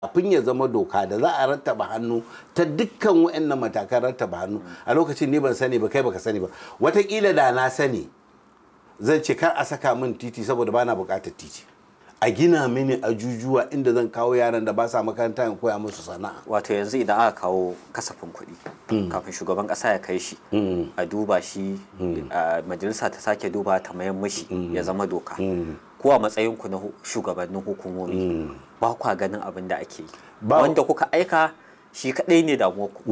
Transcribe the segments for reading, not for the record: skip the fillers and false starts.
kafin ya zama doka da za a rattaba hannu ta dukkan waɗannan matakan rattaba hannu a lokacin ni ban sani ba kai baka sani ba wataƙila da na sani zan ce kar a saka min titi saboda bana buƙatar titi a gina mini ajujuwa inda zan kawo yaran da ba sa makaranta in koya musu sana'a. Wato yanzu idan aka kawo kasafin kuɗi kafin shugaban ƙasa ya kai shi a duba shi majalisa ta sake duba ta mayan mishi ya zama doka ko a matsayinku na shugabannin hukumomi ba kwa ganin abin da ake yi wanda kuka aika shi kaɗai ne damuwarku.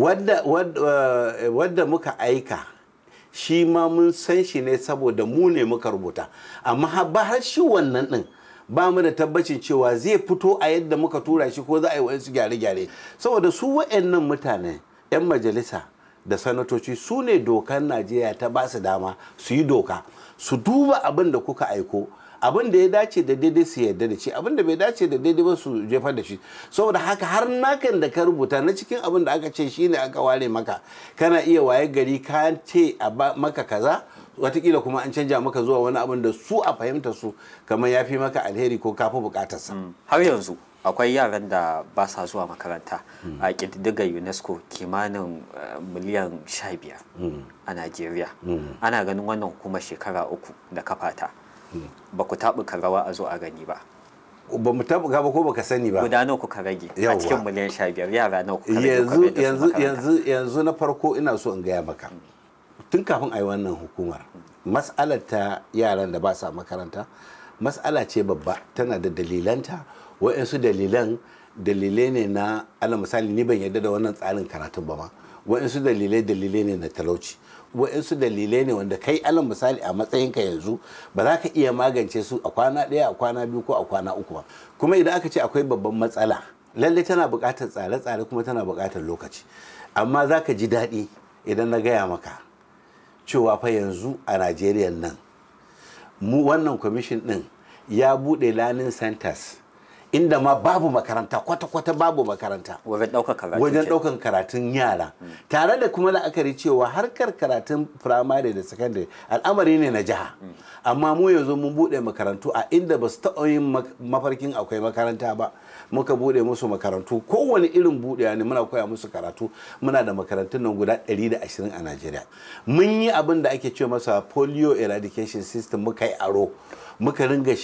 Wadda muka aika shi ma mun san shi ne saboda mu ne muka rubuta amma ba har shi wannan ɗin ba mu da tabbacin cewa zai fito a yadda muka tura shi ko za a yi wa'insu gyare-gyare saboda su wa'annan mutane 'yan majalisa da sanatoci su ne dokar Najeriya ta ba su dama su yi doka su duba abin da kuka aiko abin da ya dace da daidai su yarda da shi abin da bai dace da daidai ba su jefar da shi saboda haka har nakan da ka rubuta na cikin abin da aka ce shine aka ware maka kana iya waye gari ka ce a maka kaza watakila kuma an canja maka zuwa wani abin da su a fahimta su kamar ya fi maka alheri ko kafi bukatarsa. Har yanzu akwai yaran da ba sa zuwa makaranta a ƙididdigar UNESCO kimanin miliyan 15 a Najeriya. Ana ganin wannan hukumar shekara 3 da kafata. Ba ku taɓuka rawa a zo a gani ba. Ba mu taɓuka ba ko baka sani ba. Guda nawa kuka rage a cikin miliyan 15 yara nawa kuka rage yanzu na farko ina so in gaya maka. Tun kafin a yi wannan hukumar mas'alar ta yaran da ba sa makaranta mas'ala ce babba tana da dalilanta wa'insu dalilai ne na ala misali ni ban yarda da wannan tsarin karatun ba ma wa'insu dalilai ne na talauci wa'insu dalilai ne wanda kai alal misali a matsayinka yanzu ba za ka iya magance su a kwana ɗaya a kwana biyu ko a kwana uku ba kuma idan aka ce akwai babban matsala lallai tana buƙatar tsare-tsare kuma tana buƙatar lokaci amma za ka ji daɗi idan na gaya maka cewa fa yanzu a Najeriya nan mu wannan kwamishin din ya bude learning centers inda ma babu makaranta kwata-kwata babu makaranta wajen ɗaukar karatun yara tare da kuma la'akari cewa harkar karatun firamare da sakandare al'amari ne na jiha amma mu yanzu mun bude makarantu a inda ba su taɓa yin mafarkin akwai makaranta ba muka bude musu makarantu kowane irin budewa ne muna koya musu karatu muna da makarantun nan guda 120 a Najeriya mun yi abin da ake ce masa polio eradication system muka yi aro muka ringa